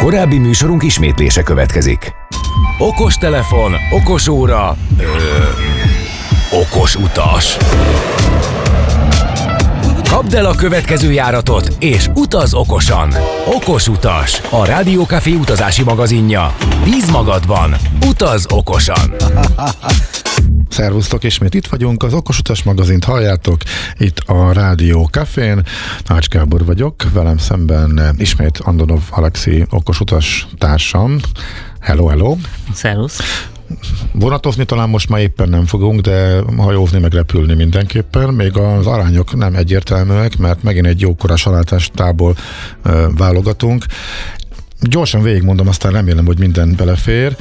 Korábbi műsorunk ismétlése következik. Okos telefon, okos óra, okos utas. Kapd el a következő járatot, és utaz okosan. Okos utas, a Rádió Café utazási magazinja. Bíz magadban, utaz okosan. Szervusztok, ismét itt vagyunk, az Okos Utas magazint halljátok, itt a Rádió Cafén. Ács Gábor vagyok, velem szemben ismét Andonov Alexi okos utas társam. Hello, hello! Szervusz! Vonatozni talán most már éppen nem fogunk, de hajózni meg repülni mindenképpen. Még az arányok nem egyértelműek, mert megint egy jókora salátástából válogatunk. Gyorsan végigmondom, aztán remélem, hogy minden belefér.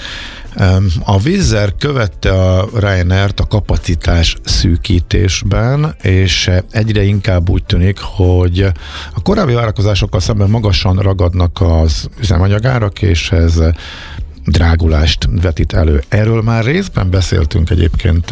A Wizz Air követte a Ryanair-t a kapacitás szűkítésben, és egyre inkább úgy tűnik, hogy a korábbi várakozásokkal szemben magasan ragadnak az üzemanyagárak, és ez drágulást vetít elő. Erről már részben beszéltünk egyébként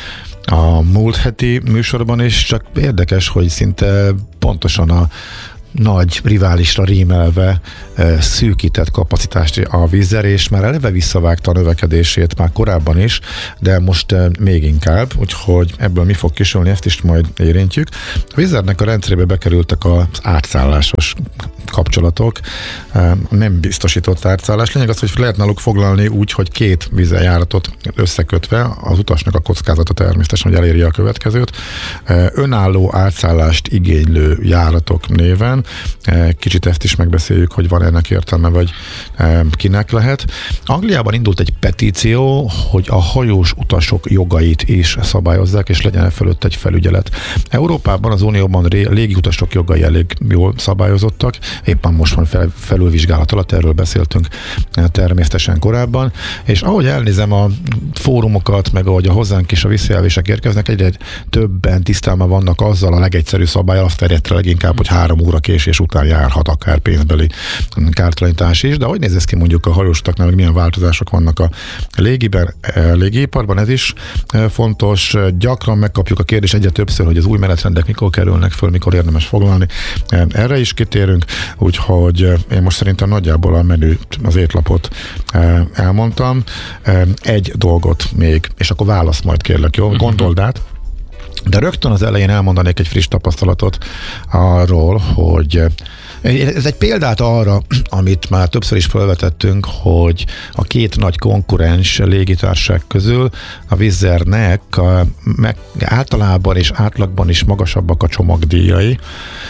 a múlt heti műsorban, és csak érdekes, hogy szinte pontosan a nagy riválisra rímelve szűkített kapacitást a Wizz Air, és már eleve visszavágta a növekedését már korábban is, de most még inkább, úgyhogy ebből mi fog kisülni, ezt is majd érintjük. A Wizz Airnek a rendszerébe bekerültek az átszállásos kapcsolatok, nem biztosított átszállás. Lényeg az, hogy lehet náluk foglalni úgy, hogy két Wizz Air járatot összekötve, az utasnak a kockázata természetesen, hogy eléri a következőt, önálló átszállást igénylő járatok néven. Kicsit ezt is megbeszéljük, hogy van ennek értelme, vagy kinek lehet. Angliában indult egy petíció, hogy a hajós utasok jogait is szabályozzák, és legyen fölött egy felügyelet. Európában, az Unióban légiutasok jogai elég jól szabályozottak, éppen most van felülvizsgálat alatt, erről beszéltünk természetesen korábban, és ahogy elnézem a fórumokat, meg ahogy a hozzánk is a visszajelzések érkeznek, egyre többen tisztában vannak azzal a legegyszerű szabállyal, azt terjedt leginkább, hogy 3 óra késés után járhat akár pénzbeli kártalanítás is, de hogy néz ez ki mondjuk a hajósoknál, meg milyen változások vannak a légiiparban, ez is fontos. Gyakran megkapjuk a kérdést egyre többször, hogy az új menetrendek mikor kerülnek föl, mikor érdemes foglalni. Erre is kitérünk, úgyhogy én most szerintem nagyjából a menüt, az étlapot elmondtam. Egy dolgot még, és akkor válasz majd kérlek, jó? Gondold át. De rögtön az elején elmondanék egy friss tapasztalatot arról, hogy ez egy példát arra, amit már többször is felvetettünk, hogy a két nagy konkurens légitársaság közül a Wizz Airnek általában és átlagban is magasabbak a csomagdíjai,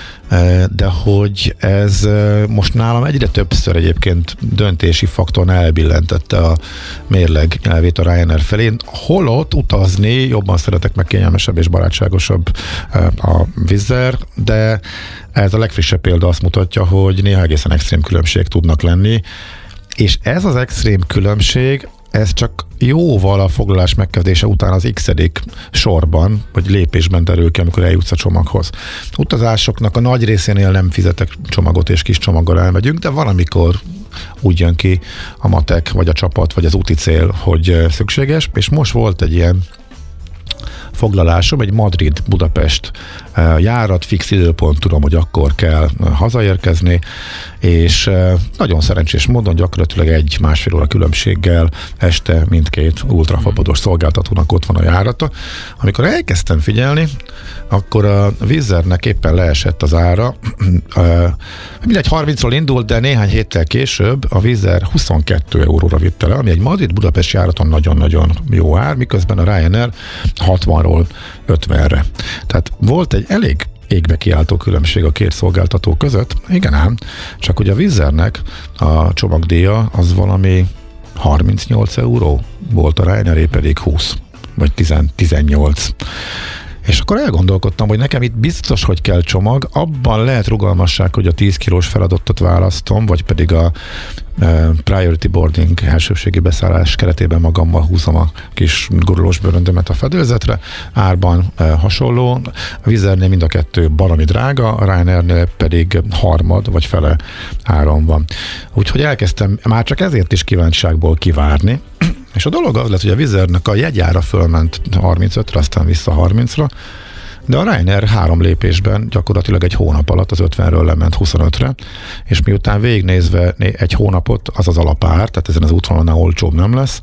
de hogy ez most nálam egyre többször egyébként döntési faktorn elbillentette a mérleg nyelvét a Ryanair felé. Holott utazni jobban szeretek, meg kényelmesebb és barátságosabb a Wizz Air, de ez a legfrissebb példa azt mutatja, hogy néha egészen extrém különbség tudnak lenni, és ez az extrém különbség, ez csak jóval a foglalás megkezdése után az x-edik sorban, vagy lépésben derül ki, amikor eljutsz a csomaghoz. Utazásoknak a nagy részénél nem fizetek csomagot, és kis csomaggal elmegyünk, de valamikor úgy jön ki a matek, vagy a csapat, vagy az úti cél, hogy szükséges, és most volt egy ilyen foglalásom, egy Madrid-Budapest járat, fix időpont, tudom, hogy akkor kell hazaérkezni, és nagyon szerencsés módon gyakorlatilag 1-1,5 óra különbséggel este mindkét ultrafapados szolgáltatónak ott van a járata. Amikor elkezdtem figyelni, akkor a Wizz Airnek éppen leesett az ára, mindegy 30-ról indult, de néhány héttel később a Wizz Air 22 euróra vitte le, ami egy Madrid-Budapest járaton nagyon-nagyon jó ár, miközben a Ryanair 60-ról 50-re. Tehát volt egy elég égbe kiáltó különbség a két szolgáltató között. Igen ám, csak hogy a Wizz Airnek a csomagdíja az valami 38 euró volt, a Ryanairé pedig 20 vagy 18. És akkor elgondolkodtam, hogy nekem itt biztos, hogy kell csomag, abban lehet rugalmasság, hogy a 10 kilós feladatot választom, vagy pedig a priority boarding elsőségi beszállás keretében magammal húzom a kis gurulós bőröndömet a fedélzetre, árban hasonló, a Wizz Airnél mind a kettő baromi drága, a Ryanairnél pedig harmad vagy fele áron van. Úgyhogy elkezdtem már csak ezért is kíváncsiságból kivárni, és a dolog az lett, hogy a Wizz Airnek a jegyára fölment 35-re, aztán vissza 30-ra, de a Ryanair 3 lépésben gyakorlatilag egy hónap alatt az 50-ről lement 25-re, és miután végignézve egy hónapot, az az alapár, tehát ezen az útvonalnál olcsóbb nem lesz.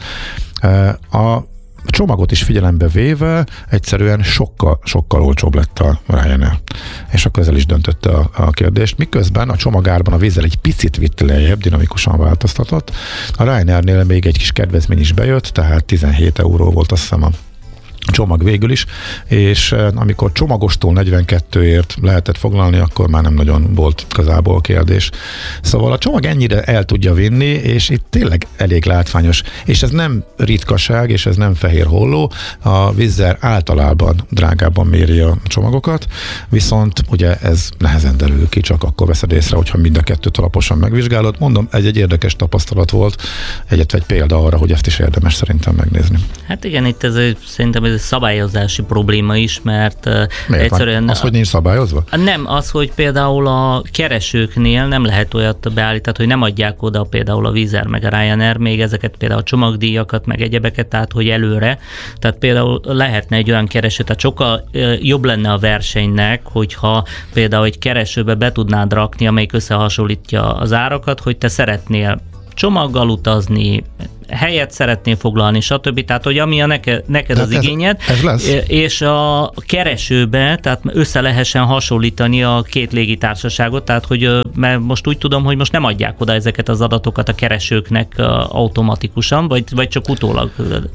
A csomagot is figyelembe véve egyszerűen sokkal olcsóbb lett a Ryanair. És akkor ezzel is döntötte a kérdést. Miközben a csomagárban a Wizz Air egy picit vitt lejjebb, dinamikusan változtatott. A Ryanairnél még egy kis kedvezmény is bejött, tehát 17 euró volt azt hiszem a csomag végül is, és amikor csomagostól 42-ért lehetett foglalni, akkor már nem nagyon volt igazából kérdés. Szóval a csomag ennyire el tudja vinni, és itt tényleg elég látványos, és ez nem ritkaság, és ez nem fehér holló, a Wizz Air általában drágábban méri a csomagokat, viszont ugye ez nehezen derül ki, csak akkor veszed észre, hogyha mind a kettőt alaposan megvizsgálod. Mondom, egy érdekes tapasztalat volt, egy példa arra, hogy ezt is érdemes szerintem megnézni. Hát igen, itt szerintem ez egy szabályozási probléma is, mert egyszerűen... Az, hogy nincs szabályozva? Nem, az, hogy például a keresőknél nem lehet olyat beállítani, hogy nem adják oda például a Wizz Air meg a Ryanair még ezeket például a csomagdíjakat, meg egyebeket, tehát hogy előre. Tehát például lehetne egy olyan kereső, tehát sokkal jobb lenne a versenynek, hogyha például egy keresőbe be tudnád rakni, amelyik összehasonlítja az árakat, hogy te szeretnél csomaggal utazni, helyet szeretnél foglalni, stb. Tehát, hogy ami neked az igényed, és a keresőbe, tehát össze lehessen hasonlítani a két légitársaságot, tehát, hogy mert most úgy tudom, hogy most nem adják oda ezeket az adatokat a keresőknek automatikusan, vagy csak utólag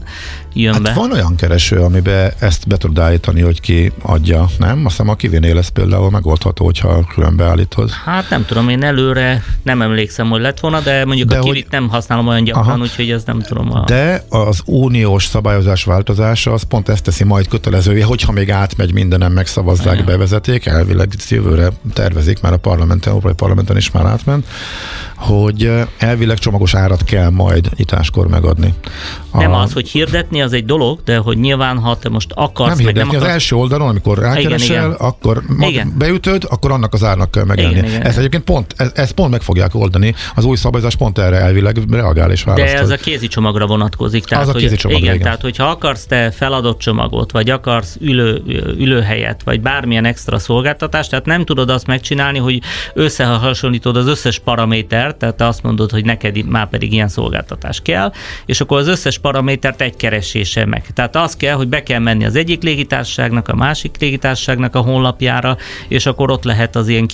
jön be. Van olyan kereső, amiben ezt be tudod állítani, hogy ki adja, nem? Azt hiszem a Kiwinél ez például megoldható, hogyha külön beállítod. Hát nem tudom, én előre nem emlékszem, hogy lett volna, de mondjuk a Kiwit nem használom olyan gyakran, úgyhogy ez nem tudom. De az uniós szabályozás változása az pont ezt teszi majd kötelezővé, hogyha még átmegy mindenem, megszavazzák, bevezeték, elvileg jövőre tervezik, már a Európai Parlamenten is már átment, hogy elvileg csomagos árat kell majd nyitáskor megadni. Nem az, hogy hirdetni, az egy dolog, de hogy nyilván, ha te most akarsz, nem hirdetni, meg nem akarsz... az első oldalon, amikor rákeresel, akkor beütöd, akkor annak az árnak kell megjelenni. Ez egyébként ezt pont meg fogják oldani, az új szabályozás pont erre elvileg reagál és választod. De ez a kézi csomagra vonatkozik. Tehát, az a kézi csomagra, igen. Tehát, hogyha akarsz te feladott csomagot, vagy akarsz ülőhelyet, vagy bármilyen extra szolgáltatást, tehát nem tudod azt megcsinálni, hogy összehasonlítod az összes paramétert, tehát te azt mondod, hogy neked már pedig ilyen szolgáltatás kell, és akkor az összes paramétert egy kereséssel meg. Tehát az kell, hogy be kell menni az egyik légitársaságnak, a másik légitársaságnak a honlapjára, és akkor ott lehet az ilyen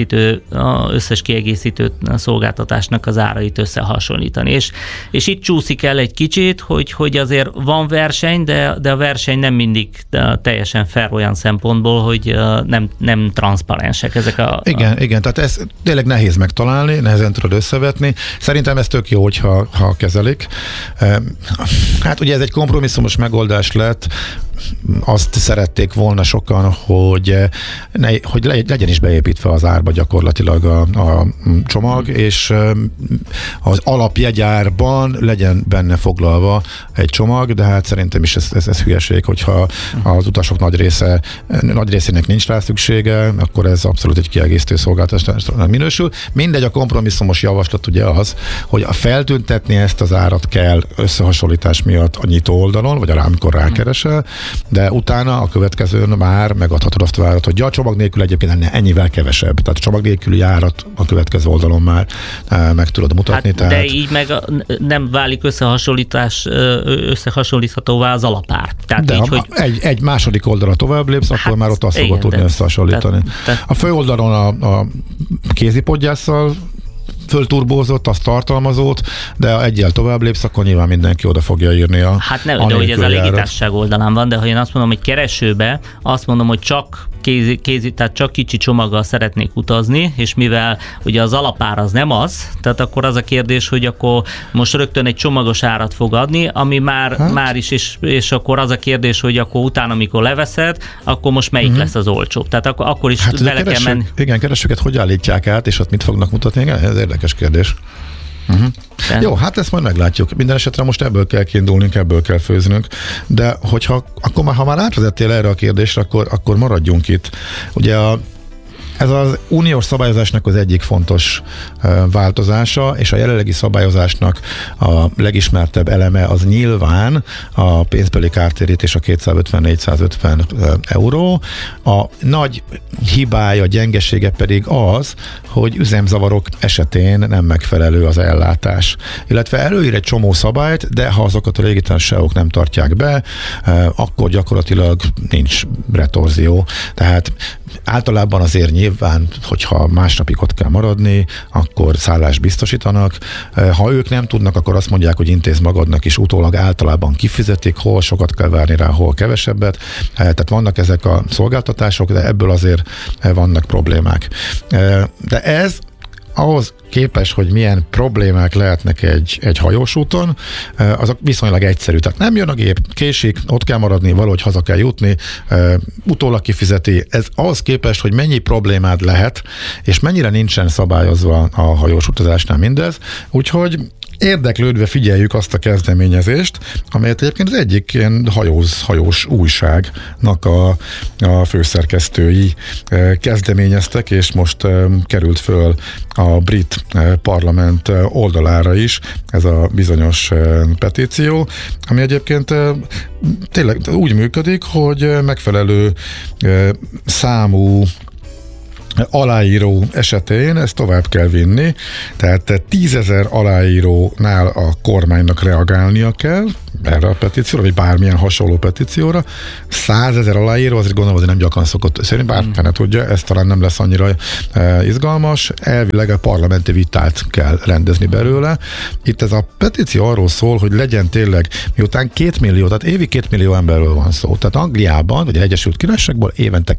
összes kiegészítő szolgáltatásnak az árait összehasonlítani. És itt csúszik el egy kicsit, hogy azért van verseny, de a verseny nem mindig teljesen fair olyan szempontból, hogy nem transzparensek ezek a... Igen, tehát ez tényleg nehéz megtalálni, nehezen tudod összevetni. Szerintem ez tök jó, hogyha kezelik. Hát ugye ez egy kompromisszumos megoldás lett, azt szerették volna sokan, hogy legyen is beépítve az árba gyakorlatilag a csomag, és az alapjegyárban legyen benne foglalva egy csomag, de hát szerintem is ez hülyeség, hogyha az utasok nagy részének nincs rá szüksége, akkor ez abszolút egy kiegészítő szolgáltatásnak minősül. Mindegy, a kompromisszumos javaslat ugye az, hogy feltüntetni ezt az árat kell összehasonlítás miatt a nyitó oldalon, vagy amikor rákeresel, de utána a következőn már megadhatod azt a árat, hogy a csomag nélkül egyébként ennyivel kevesebb. Tehát a csomag nélküli árat a következő oldalon már meg tudod mutatni. Hát, de így meg nem válik összehasonlíthatóvá az alapár. Tehát de így, hogy... egy második oldalra tovább lépsz, akkor már ott azt fogod tudni összehasonlítani. A fő oldalon a kézipodgyásszal fölturbózott, azt tartalmazott, de egyel tovább lépsz, akkor nyilván mindenki oda fogja írni a hát de hogy ez a légitársaság oldalán van, de ha én azt mondom, hogy keresőbe, azt mondom, hogy csak tehát csak kicsi csomaggal szeretnék utazni, és mivel ugye az alapár az nem az, tehát akkor az a kérdés, hogy akkor most rögtön egy csomagos árat fog adni, ami már is, és akkor az a kérdés, hogy akkor utána, amikor leveszed, akkor most melyik lesz az olcsóbb. Tehát akkor is bele kell menni. Igen, keresőket hogy állítják át, és ott mit fognak mutatni? Igen, ez érdekes kérdés. Jó, hát ezt majd meglátjuk. Minden esetre most ebből kell kiindulnunk, ebből kell főznünk, de ha már átvezettél erre a kérdésre, akkor maradjunk itt. Ugye Ez az uniós szabályozásnak az egyik fontos változása, és a jelenlegi szabályozásnak a legismertebb eleme az nyilván a pénzbeli kártérítés, a 250-450 euró. A nagy hibája, gyengesége pedig az, hogy üzemzavarok esetén nem megfelelő az ellátás. Illetve előír egy csomó szabályt, de ha azokat a légitársaságok nem tartják be, akkor gyakorlatilag nincs retorzió. Tehát általában azért nyilván, hogyha másnapig ott kell maradni, akkor szállást biztosítanak. Ha ők nem tudnak, akkor azt mondják, hogy intéz magadnak, és utólag általában kifizetik, hol sokat kell várni rá, hol kevesebbet. Tehát vannak ezek a szolgáltatások, de ebből azért vannak problémák. De ez ahhoz képes, hogy milyen problémák lehetnek egy hajós úton, azok viszonylag egyszerű. Tehát nem jön a gép, késik, ott kell maradni, valahogy haza kell jutni, utólag kifizeti. Ez ahhoz képest, hogy mennyi problémád lehet, és mennyire nincsen szabályozva a hajós utazásnál mindez. Úgyhogy érdeklődve figyeljük azt a kezdeményezést, amelyet egyébként az egyik ilyen hajós újságnak a főszerkesztői kezdeményeztek, és most került föl a brit parlament oldalára is ez a bizonyos petíció, ami egyébként tényleg úgy működik, hogy megfelelő számú aláíró esetén ezt tovább kell vinni, tehát 10 000 aláírónál a kormánynak reagálnia kell erre a petícióra, vagy bármilyen hasonló petícióra. 100 000 aláíró, azért gondolom, hogy nem gyakran szokott szerint, bár fene tudja, ez talán nem lesz annyira izgalmas. Elvileg a parlamenti vitát kell rendezni belőle. Itt ez a petíció arról szól, hogy legyen tényleg, miután 2 millió, tehát évi 2 millió emberről van szó. Tehát Angliában, vagy Egyesült Királyságból évente